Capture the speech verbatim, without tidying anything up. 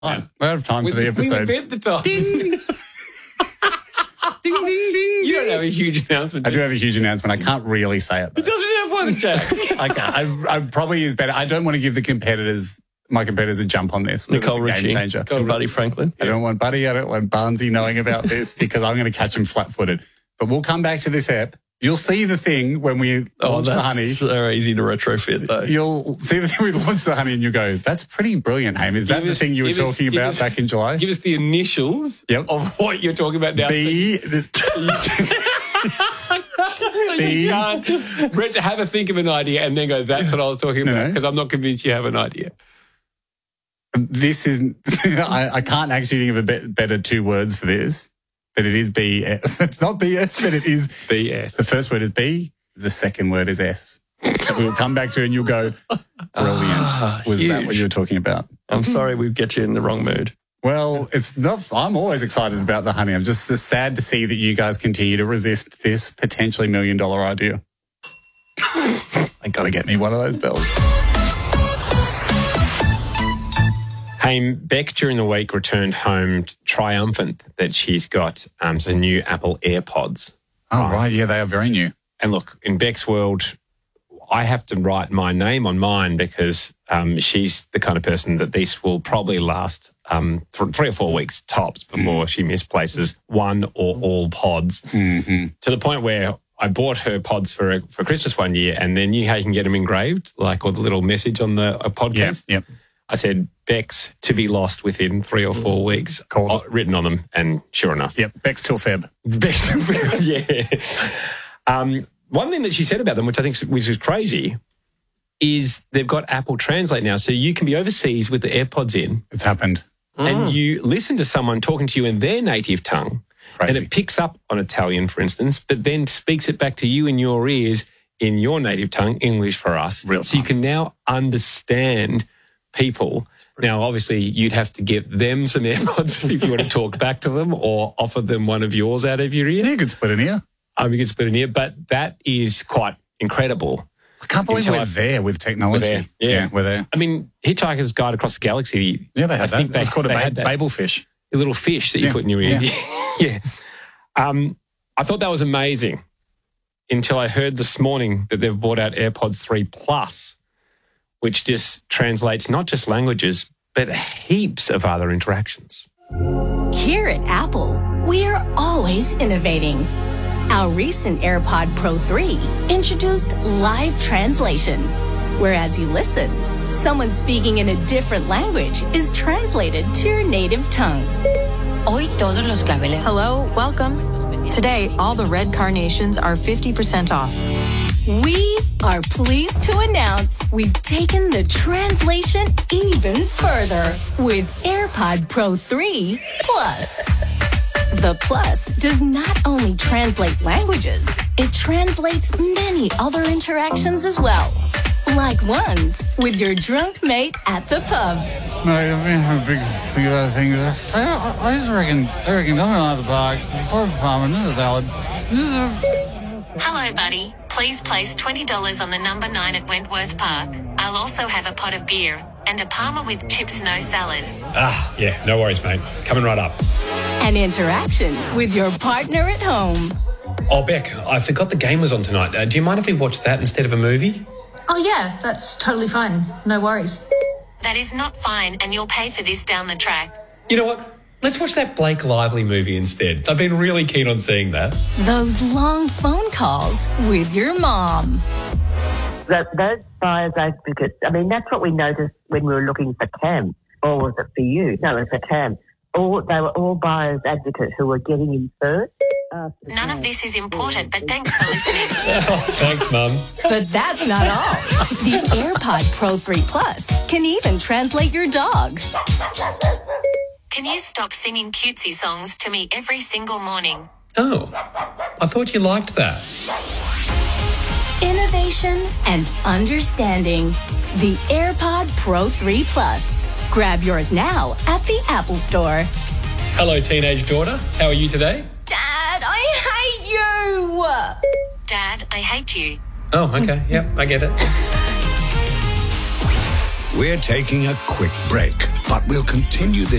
I don't have time we, for the episode. We invent the time. Ding. ding, ding, ding. You don't have a huge announcement. I do have a huge announcement. I can't really say it, though. It doesn't have one, Jack. I can't. I, I probably is better. I don't want to give the competitors, my competitors, a jump on this. Nicole it's a Richie game changer. and Buddy Franklin. I don't want Buddy. I don't want Barnesy knowing about this because I'm going to catch him flat-footed. But we'll come back to this app. You'll see the thing when we Oh, launch the that's honey. so easy to retrofit, though. You'll see the thing we launch the honey and you go, that's pretty brilliant, Haim. Is that Give the us- thing you were give us- talking give about us- back in July? Give us the initials Yep. of what you're talking about now. B. You can't Brett, have a think of an idea and then go, that's what I was talking No, about, no. because I'm not convinced you have an idea. This is, I, I can't actually think of a be- better two words for this, but it is B S. It's not B S, but it is. B S. The first word is B, the second word is S. We'll come back to it and you'll go, brilliant. Ah, Was that huge. what you were talking about? I'm sorry we get you in the wrong mood. Well, it's not, I'm always excited about the honey. I'm just so sad to see that you guys continue to resist this potentially million dollar idea. I got to get me one of those bells. Hey, Beck during the week returned home triumphant that she's got um, some new Apple AirPods. Oh, right. Yeah, they are very new. And look, in Beck's world, I have to write my name on mine because um, she's the kind of person that this will probably last um, th- three or four weeks tops before she misplaces one or all pods. Mm-hmm. To the point where I bought her pods for for Christmas one year, and then you know how you can get them engraved, like or the little message on the a pod Yep, case. yep. I said, Beck's to be lost within three or four weeks, Called uh, written on them, and sure enough. Yep, Beck's till Feb. Beck's, yeah. Um, one thing that she said about them, which I think was was crazy, is they've got Apple Translate now. So you can be overseas with the AirPods in, It's happened. and you listen to someone talking to you in their native tongue, Crazy. and it picks up on Italian, for instance, but then speaks it back to you in your ears in your native tongue, English for us. Real so you time. can now understand people. Now, obviously, you'd have to give them some AirPods if you want to talk back to them or offer them one of yours out of your ear. Yeah, you could split an ear. Um, you can split an ear, but that is quite incrable. I can't believe Until we're I've- there with technology. We're there, yeah. we're there. I mean, Hitchhiker's Guide Across the Galaxy. Yeah, they had I that. think It's called a they ba- had that. Babel fish. A little fish that you Yeah, put in your ear. yeah. Yeah. Um, I thought that was amazing until I heard this morning that they've brought out AirPods three Plus, which just translates not just languages, but heaps of other interactions. Here at Apple, we're always innovating. Our recent AirPod Pro three introduced live translation, where as you listen, someone speaking in a different language is translated to your native tongue. Hoy todos los claveles. Hello, welcome. Today, all the red carnations are fifty percent off. We are pleased to announce we've taken the translation even further with AirPod Pro three Plus. The Plus does not only translate languages, it translates many other interactions as well. Like ones with your drunk mate at the pub. No, I mean, have a big think about things. I, I, I just reckon, I reckon coming out of the park, pork farming, this is salad. This is a... Hello, buddy. Please place twenty dollars on the number nine at Wentworth Park. I'll also have a pot of beer and a Parma with chips, no salad. Ah, yeah, no worries, mate. Coming right up. An interaction with your partner at home. Oh, Beck, I forgot the game was on tonight. Uh, do you mind if we watch that instead of a movie? Oh yeah, that's totally fine. No worries. That is not fine, and you'll pay for this down the track. You know what? Let's watch that Blake Lively movie instead. I've been really keen on seeing that. Those long phone calls with your mom. That, those buyer's advocates, I mean, that's what we noticed when we were looking for Cam. Or was it for you? No, it was for Cam. All, they were all buyer's advocates who were getting in first. None of this is important, but thanks for listening. Thanks, Mum. But that's not all. The AirPod Pro three Plus can even translate your dog. Can you stop singing cutesy songs to me every single morning? Oh, I thought you liked that. Innovation and understanding. The AirPod Pro three Plus. Grab yours now at the Apple Store. Hello, teenage daughter. How are you today? Dad, I hate you! Dad, I hate you. Oh, okay. Yep, I get it. We're taking a quick break, but But we'll continue this